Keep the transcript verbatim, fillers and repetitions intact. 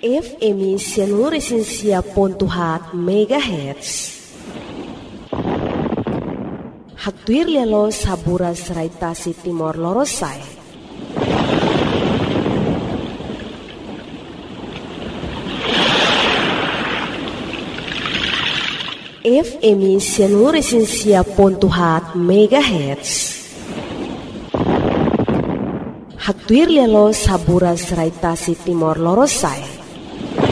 F M seluruh Resensia Pontuhat Megahertz. Haktuir lelo sabura seraitasi Timor Lorosai. F M seluruh Resensia Pontuhat Megahertz. Haktuir lelo sabura seraitasi Timor Lorosai.